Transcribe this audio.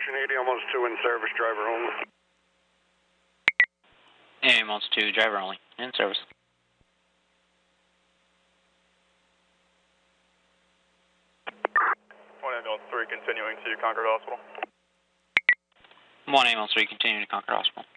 Station 80, almost 2 in service, driver only. Almost 2, driver only, in service. 1 ambulance 3 continuing to Concord Hospital. 1 ambulance 3 continuing to Concord Hospital.